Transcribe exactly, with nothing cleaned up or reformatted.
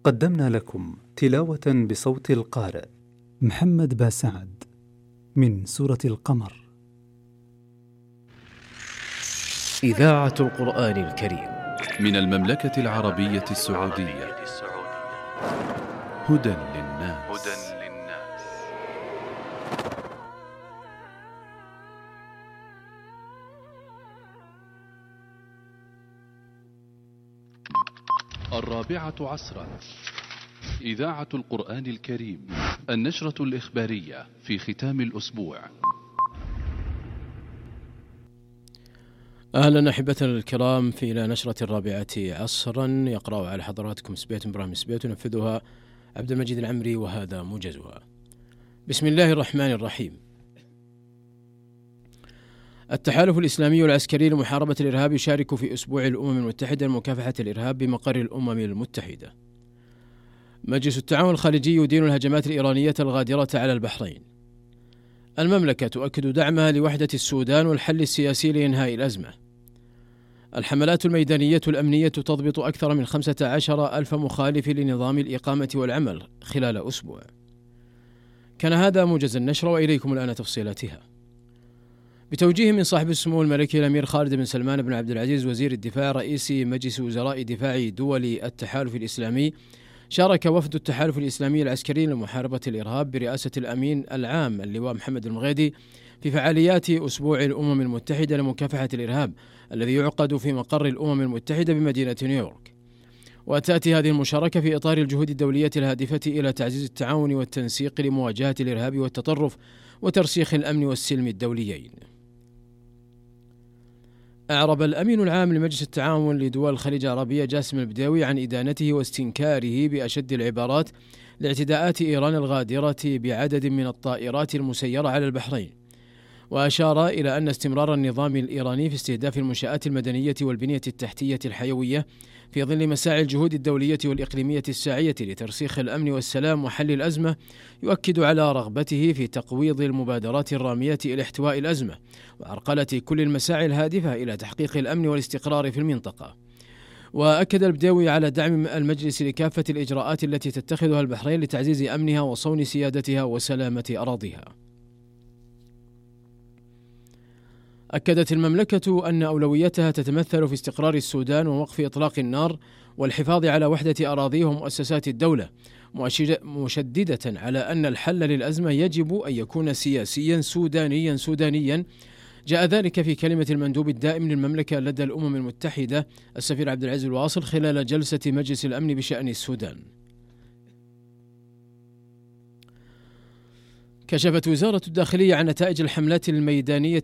قدمنا لكم تلاوة بصوت القارئ محمد باسعد من سورة القمر. إذاعة القرآن الكريم من المملكة العربية السعودية. هدى للناس. الرابعة عصرا. إذاعة القرآن الكريم، النشرة الإخبارية في ختام الأسبوع. أهلا أحبتنا الكرام في إلى نشرة الرابعة عصرا، يقرأ على حضراتكم سبيت إبراهيم سبيت، ينفذها عبد المجيد العمري، وهذا موجزها. بسم الله الرحمن الرحيم. التحالف الإسلامي العسكري لمحاربة الإرهاب يشارك في أسبوع الأمم المتحدة لمكافحة الإرهاب بمقر الأمم المتحدة. مجلس التعاون الخليجي يدين الهجمات الإيرانية الغادرة على البحرين. المملكة تؤكد دعمها لوحدة السودان والحل السياسي لإنهاء الأزمة. الحملات الميدانية الأمنية تضبط أكثر من خمسة عشر ألف مخالف لنظام الإقامة والعمل خلال أسبوع. كان هذا موجز النشرة، وإليكم الآن تفصيلاتها. بتوجيه من صاحب السمو الملكي الأمير خالد بن سلمان بن عبد العزيز وزير الدفاع رئيس مجلس وزراء دفاع دول التحالف الإسلامي، شارك وفد التحالف الإسلامي العسكري لمحاربة الإرهاب برئاسة الأمين العام اللواء محمد المغيدي في فعاليات أسبوع الأمم المتحدة لمكافحة الإرهاب الذي يعقد في مقر الأمم المتحدة بمدينة نيويورك. وتأتي هذه المشاركة في إطار الجهود الدولية الهادفة إلى تعزيز التعاون والتنسيق لمواجهة الإرهاب والتطرف وترسيخ الأمن والسلم الدوليين. أعرب الأمين العام لمجلس التعاون لدول الخليج العربية جاسم البداوي عن إدانته واستنكاره بأشد العبارات لاعتداءات إيران الغادرة بعدد من الطائرات المسيرة على البحرين، وأشار إلى أن استمرار النظام الإيراني في استهداف المنشآت المدنية والبنية التحتية الحيوية في ظل مساعي الجهود الدولية والإقليمية الساعية لترسيخ الأمن والسلام وحل الأزمة يؤكد على رغبته في تقويض المبادرات الرامية إلى احتواء الأزمة وعرقلة كل المساعي الهادفة إلى تحقيق الأمن والاستقرار في المنطقة. وأكد البداوي على دعم المجلس لكافة الإجراءات التي تتخذها البحرين لتعزيز أمنها وصون سيادتها وسلامة أراضيها. أكدت المملكة أن أولويتها تتمثل في استقرار السودان ووقف إطلاق النار والحفاظ على وحدة أراضيه ومؤسسات الدولة، مشددة على أن الحل للأزمة يجب أن يكون سياسيا سودانيا سودانيا. جاء ذلك في كلمة المندوب الدائم للمملكة لدى الأمم المتحدة السفير عبد العزيز الواصل خلال جلسة مجلس الأمن بشأن السودان. كشفت وزارة الداخلية عن نتائج الحملات الميدانية